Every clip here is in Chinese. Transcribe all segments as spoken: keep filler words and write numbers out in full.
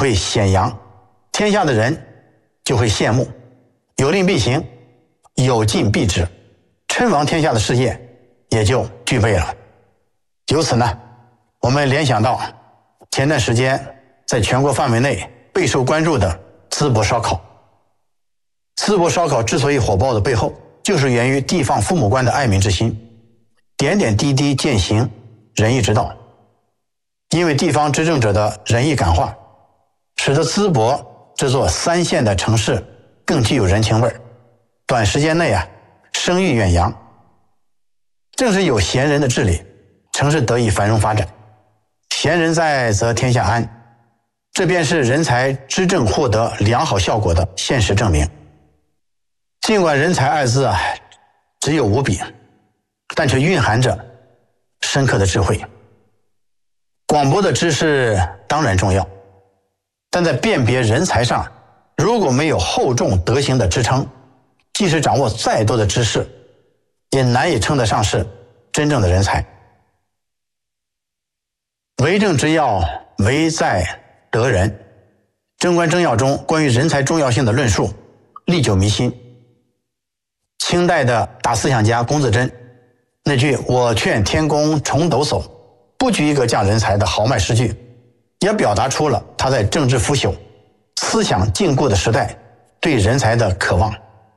会显扬，天下的人就会羡慕，有令必行，有进必止，称王天下的事业也就具备了。由此呢，我们联想到前段时间在全国范围内备受关注的淄博烧烤。淄博烧烤之所以火爆的背后，就是源于地方父母官的爱民之心，点点滴滴践行仁义之道。因为地方执政者的仁义感化，使得淄博这座三线的城市更具有人情味儿，短时间内啊，声誉远扬。正是有贤人的治理，城市得以繁荣发展。贤人在则天下安，这便是人才执政获得良好效果的现实证明。尽管人才二字啊只有五笔，但却蕴含着深刻的智慧。广博的知识当然重要，但在辨别人才上，如果没有厚重德行的支撑，即使掌握再多的知识，也难以称得上是真正的人才。为政之要，唯在得人。贞观政要中关于人才重要性的论述历久弥新。清代的大思想家龚自珍那句“我劝天公重抖擞，不拘一格降人才”的豪迈诗句，也表达出了他在政治腐朽、思想禁锢的时代对人才的渴望。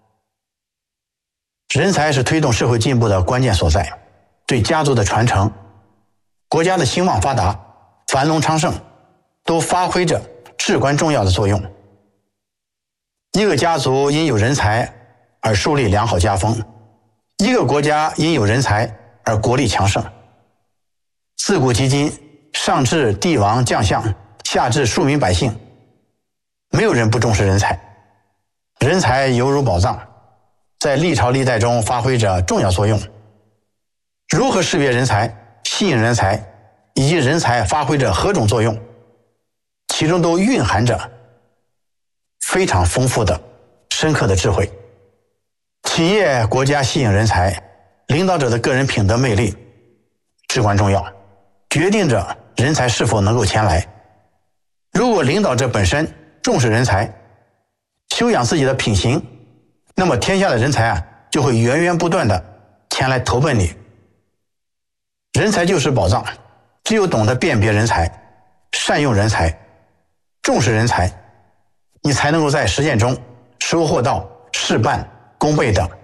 人才是推动社会进步的关键所在，对家族的传承、国家的兴旺发达、繁荣昌盛都发挥着至关重要的作用。一个家族因有人才而树立良好家风，一个国家因有人才而国力强盛。自古及今，上至帝王将相，下至庶民百姓，没有人不重视人才。人才犹如宝藏，在历朝历代中发挥着重要作用。如何识别人才、吸引人才，以及人才发挥着何种作用，其中都蕴含着非常丰富的、深刻的智慧。企业、国家吸引人才，领导者的个人品德魅力至关重要，决定着人才是否能够前来。如果领导者本身重视人才，修养自己的品行，那么天下的人才啊，就会源源不断的前来投奔你。人才就是宝藏，只有懂得辨别人才、善用人才、重视人才，你才能够在实践中收获到事半功倍的